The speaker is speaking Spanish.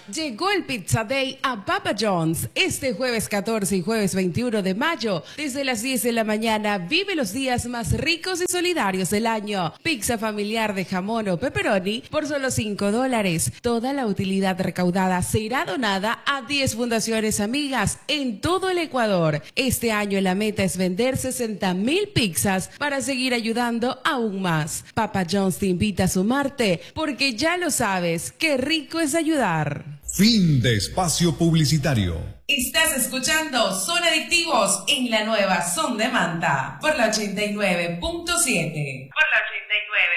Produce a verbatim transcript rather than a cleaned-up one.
Llegó el Pizza Day a Papa John's este jueves catorce y jueves veintiuno de mayo. Desde las diez de la mañana vive los días más ricos y solidarios del año. Pizza familiar de jamón o pepperoni por solo cinco dólares. Toda la utilidad recaudada será donada a diez fundaciones amigas en todo el Ecuador. Este año la meta es vender sesenta mil pizzas para seguir ayudando aún más. Papa John's te invita a sumarte porque ya lo sabes, qué rico es ayudar. Fin de espacio publicitario. Estás escuchando Son Adictivos en la nueva Son de Manta por la ochenta y nueve punto siete. Por la ochenta y nueve